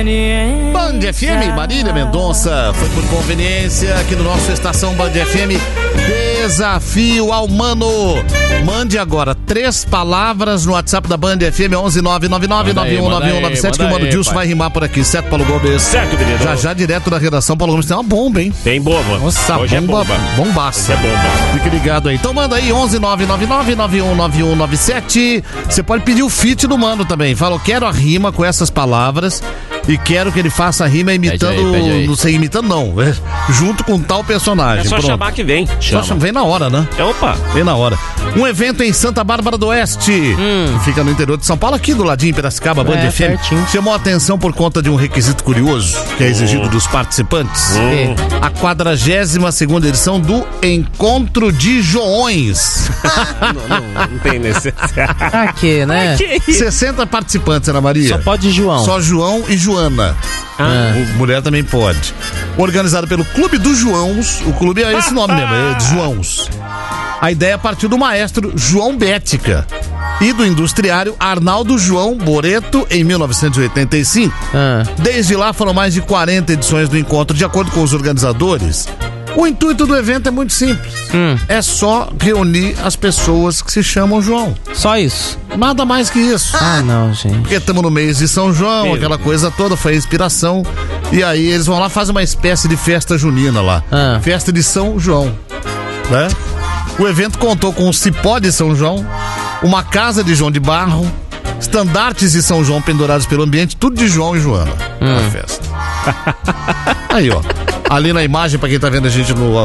Band FM, Marília Mendonça. Foi por conveniência aqui no nosso Estação Band FM. Desafio ao Mano. Mande agora 3 palavras no WhatsApp da Band FM 11999919197 que o Mano Dilson vai rimar por aqui, certo, Paulo Gomes? Certo, querido. Já direto da redação, Paulo Gomes tem uma bomba, hein? Tem bomba. Nossa, hoje bomba, é bomba. Bombaça. É bomba. Fique ligado aí. Então manda aí 11999919197. Você pode pedir o feat do Mano também. Fala, eu quero a rima com essas palavras e quero que ele faça a rima imitando, pede aí. não sei, imitando não, junto com tal personagem. É só Pronto. chamar que vem. Vem na hora, né? Opa. Vem na hora. Um evento em Santa Bárbara do Oeste, que fica no interior de São Paulo, aqui do ladinho, em Piracicaba, Band FM. Certinho. Chamou a atenção por conta de um requisito curioso que é exigido dos participantes. A 42ª edição do Encontro de Joões. Não tem necessidade. Pra quê, né? 60 participantes, Ana Maria. Só pode João. Só João e Joana. Mulher também pode. Organizado pelo Clube dos Joãos. O clube é esse nome mesmo, é de Joãos. A ideia partiu do maestro João Bética e do industriário Arnaldo João Boreto em 1985. Desde lá foram mais de 40 edições do encontro. De acordo com os organizadores, o intuito do evento é muito simples. É só reunir as pessoas que se chamam João. Só isso? Nada mais que isso. Não, gente. Porque estamos no mês de São João, aquela coisa toda, foi a inspiração. E aí eles vão lá, fazem uma espécie de festa junina lá. Festa de São João, né? O evento contou com um cipó de São João, uma casa de João de Barro, estandartes de São João pendurados pelo ambiente, tudo de João e Joana na festa. Aí, ó. Ali na imagem, pra quem tá vendo a gente no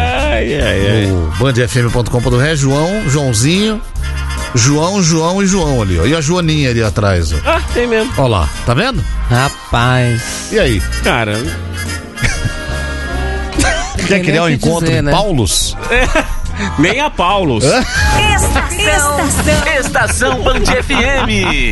bandfm.com.br, Joãozinho, João e João ali, ó. E a Joaninha ali atrás, ó. Tem mesmo. Ó lá, tá vendo? Rapaz. E aí? Cara. Quer criar um encontro em Paulos? Nem a Paulos. Estação Band FM.